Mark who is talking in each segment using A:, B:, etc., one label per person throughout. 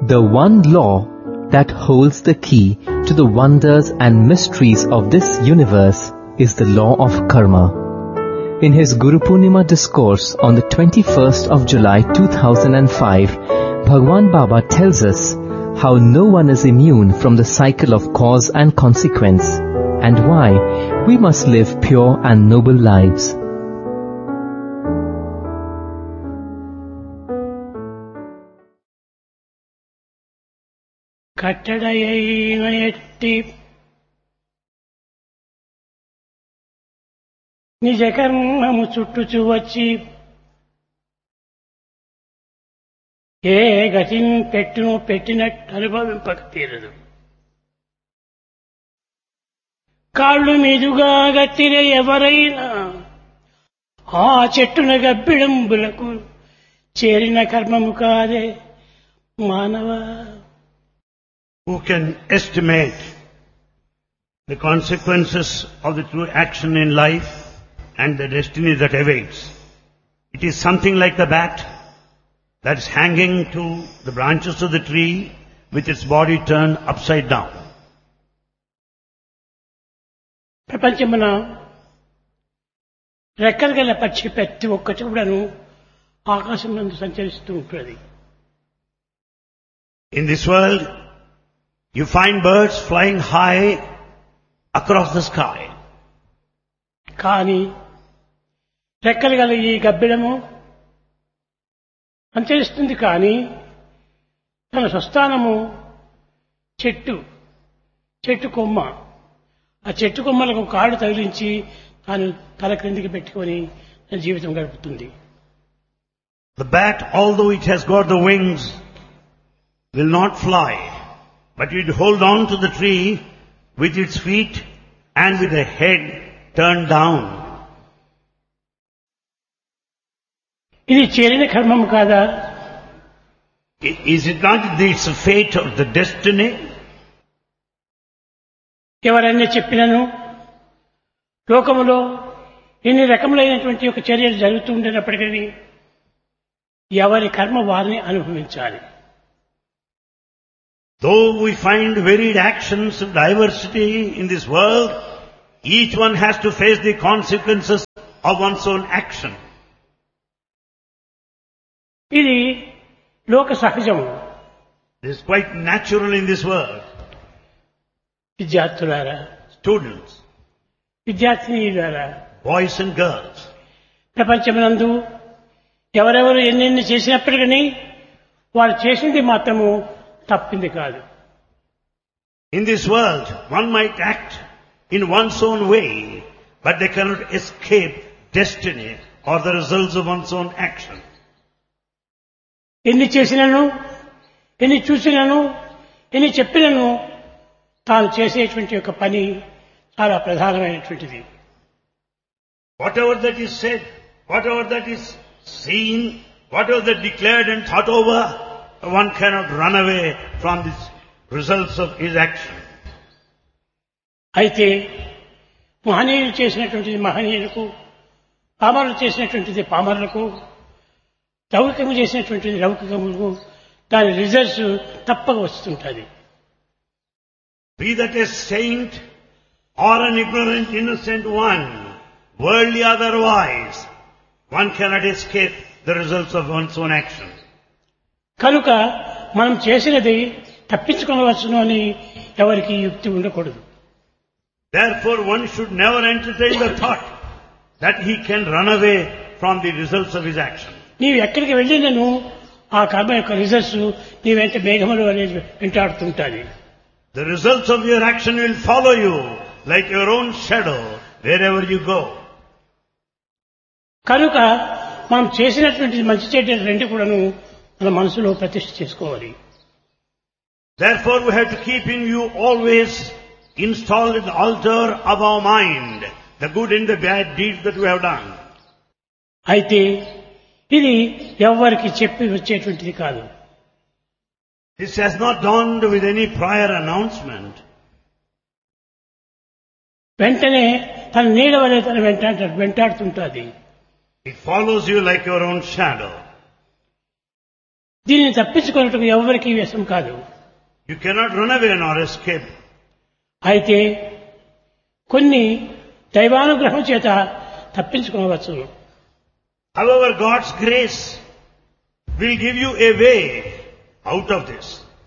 A: The one law that holds the key to the wonders and mysteries of this universe is the law of karma. In his Guru Purnima discourse on the 21st of July 2005, Bhagwan Baba tells us how no one is immune from the cycle of cause and consequence, and why we must live pure and noble lives.
B: కట్టడయైన ఎట్టి నిజ కర్మము చుట్టుచు వచ్చి ఏ గతిని పెట్టును పెట్టినట్టు అనుభవింపక తీరదు. కాళ్ళు మీదుగా గట్టిన ఎవరైనా ఆ చెట్టున గబ్బిడంబులకు చేరిన కర్మము కాదే మానవ.
C: Who can estimate the consequences of the true action in life and the destiny that awaits? It is something like the bat that is hanging to the branches of the tree with its body turned upside down.
B: ప్రపంచమున రెక్కలు గల పక్షి ప్రతి ఒక్కటి కూడాను ఆకాశం నందు సంచరిస్తూ ఉంటుంది.
C: In this world, you find birds flying high across the sky.
B: కానీ రెక్కలు గల ఈ గబ్బిడము సంచరిస్తుంది, కానీ తన స్వస్థానము చెట్టు కొమ్మ. ఆ చెట్టు కొమ్మలకు కాళ్ళు తగిలించి తాను తల క్రిందికి పెట్టుకొని తన జీవితం గడుపుతుంది.
C: The bat, although it has got the wings, will not fly, but it hold on to the tree with its feet and with the head turned down.
B: ఇది చేరిన కర్మము కాదా?
C: Is it not this fate or the destiny?
B: ఎవరైనా చెప్పినను లోకములో ఎన్ని రకములైనటువంటి ఒక చర్యలు జరుగుతూ ఉండేటప్పటికీ ఎవరి కర్మ వారిని అనుభవించాలి.
C: Though we find varied actions of diversity in this world, each one has to face the consequences of one's own action.
B: ఇది లోక సహజము.
C: This is quite natural in this world.
B: విద్యార్థులారా,
C: Students,
B: విద్యార్థినీలారా,
C: boys and girls,
B: ప్రపంచమునందు ఎవరెవరు ఎన్నెన్ని చేసినప్పటికీ వారు చేసింది మాత్రము తప్పింది కాదు.
C: in this world, one might act in one's own way, but they cannot escape destiny or the results of one's own action.
B: ఎన్ని చేసినను, ఎన్ని చూసినను, ఎన్ని చెప్పినను తాను చేసేటువంటి ఒక పని చాలా ప్రధానమైనటువంటిది.
C: Whatever that is said, whatever that is seen, whatever that declared and thought over, one cannot run away from the results of his action.
B: అయితే మహనీయులు చేసినటువంటిది మహనీయులకు, పామరులు చేసినటువంటిది పామరులకు, లౌకికము చేసినటువంటిది లౌకికములకు దాని రిజల్ట్స్ తప్పక వస్తుంటుంది.
C: Be that a saint or an ignorant innocent one, worldly otherwise, one cannot escape the results of one's own action.
B: కనుక మనం చేసినది తప్పించుకోవచ్చును అని ఎవరికి యుక్తి ఉండకూడదు.
C: Therefore, one should never entertain the thought that he can run away from the results of his action.
B: నీవు ఎక్కడికి వెళ్ళినను ఆ కర్మ యొక్క రిజల్ట్స్ నీ వెంట మేఘములు అనేది వెంటాడుతుంటాయి.
C: The results of your action will follow you like your own shadow wherever you go.
B: కనుక మనం చేసినటువంటి మంచి చెడ్డ రెండు కూడాను మన మనసులో ప్రతిష్ఠ చేసుకోవాలి.
C: Therefore, we have to keep in view always installed in the altar of our mind the good and the bad deeds that we have done.
B: అయితే ఇది ఎవరికి చెప్పి వచ్చేటువంటిది కాదు.
C: This has not dawned with any prior announcement.
B: వెంటనే తన నీడ వలె తన వెంటాడుతుంటుంది.
C: It follows you like your own shadow.
B: దీనిని తప్పించుకున్నట్టుగా ఎవరికీ వ్యసం కాదు.
C: You cannot run away nor escape.
B: అయితే కొన్ని దైవానుగ్రహం చేత తప్పించుకోవచ్చు.
C: However, God's grace will give you a way out of this.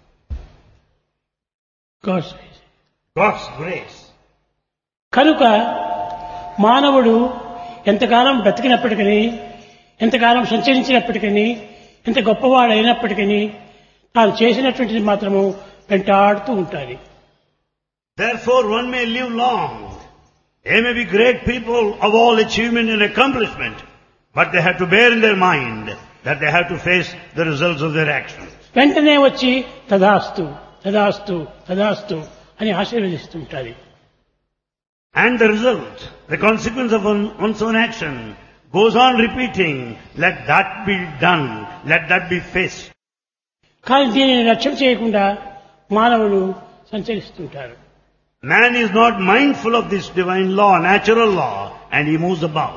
C: God's grace.
B: కనుక మానవుడు ఎంతకాలం బ్రతికినప్పటికీ, ఎంతకాలం సంచరించినప్పటికీ, ఎంత గొప్పవాడైనప్పటికీ తాను చేసినటువంటిది మాత్రము వెంటాడుతూ ఉంటాడు.
C: Therefore, one may live long. They may be great people of all achievement and accomplishment, but they have to bear in their mind that they have to face the results of their actions.
B: వెంటనే వచ్చి తదాస్తు తదాస్తు తదాస్తు అని ఆశీర్వదిస్తుంటారు.
C: And the result, the consequence of one's own action goes on repeating, let that be done, let that be faced.
B: కానీ దీనిని లక్ష్యం చేయకుండా మానవుడు సంచరిస్తుంటారు.
C: Man is not mindful of this divine law, natural law, and he moves about.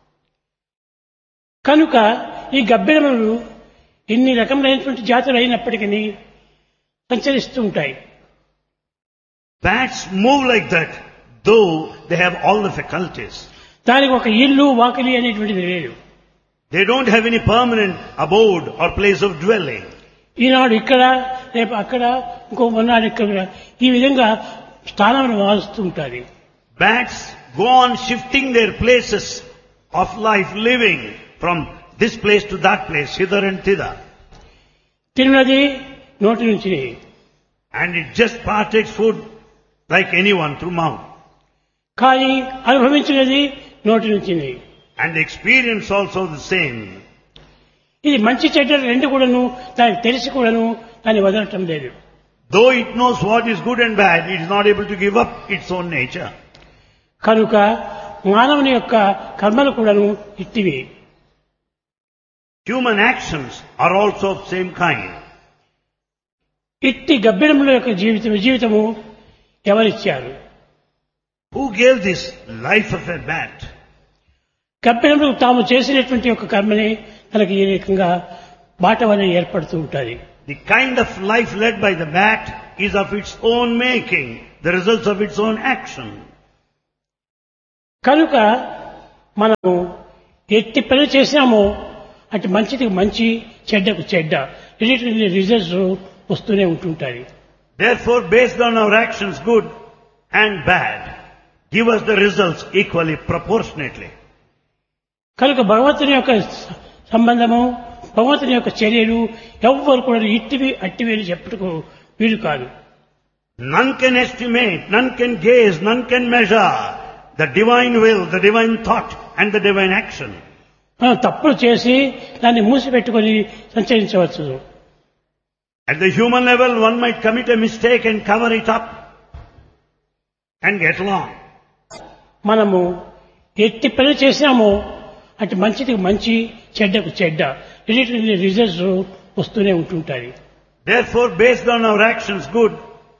B: కనుక ఈ గబ్బిడములు ఇన్ని రకములైనటువంటి జాతులు అయినప్పటికీ సంచరిస్తూ ఉంటాయి.
C: Bats move like that, though they have all the faculties.
B: దానికి ఒక ఇల్లు వాకిలి అనేటువంటిది లేదు.
C: They don't have any permanent abode or place of dwelling.
B: ఈనాడు ఇక్కడ, రేపు అక్కడ, ఇంకో మొన్నాడు ఇక్కడ, ఈ విధంగా స్థానాలను మారుస్తూ ఉంటారు.
C: Bats go on shifting their places of life, living from this place to that place, hither and thither.
B: తిన్నది నోటి నుంచి,
C: And it just partakes food like anyone through mouth.
B: కానీ అనుభవించినది నోటి నుంచి.
C: And the experience also the same.
B: ఇది మంచి చెడ్డలు రెండు కూడాను దానికి తెలిసి కూడాను దాన్ని వదలటం లేదు.
C: Though it knows what is good and bad, it is not able to give up its own nature.
B: కనుక మానవుని యొక్క కర్మలు కూడాను ఇట్టివి.
C: Human actions are also of same kind.
B: ఇట్టి గబ్బిడముల యొక్క జీవితము ఎవరిచ్చారు?
C: Who gave this life of a bat?
B: గబ్బిడములు తాము చేసినటువంటి యొక్క కర్మని తనకి ఈ రకంగా బాటవని ఏర్పడుతూ ఉంటుంది.
C: The kind of life led by the bat is of its own making, the results of its own action.
B: కనుక మనము ఎట్టి పని చేసినామో అటు మంచికి మంచి, చెడ్డకు చెడ్డ, రిజల్ట్స్ వస్తూనే ఉంటుంటాయి.
C: Therefore, based on our actions, good and bad, give us the results equally, proportionately.
B: కనుక భగవంతుని యొక్క సంబంధము, భగవంతుని యొక్క చర్యలు ఎవ్వరు కూడా ఇట్టివి అట్టివి అని చెప్పుటకు వీలు కాదు.
C: None can estimate, none can gaze, none can measure the divine will, the divine thought and the divine action.
B: మనం తప్పులు చేసి దాన్ని మూసిపెట్టుకొని సంచరించవచ్చు.
C: At the human level, one might commit a mistake and cover it up and get along.
B: మనము ఎట్టి పని చేసినామో అటు మంచికి మంచి, చెడ్డకు చెడ్డ, రిజల్ట్స్ వస్తూనే ఉంటుంటాయి.
C: Therefore, based on our actions, good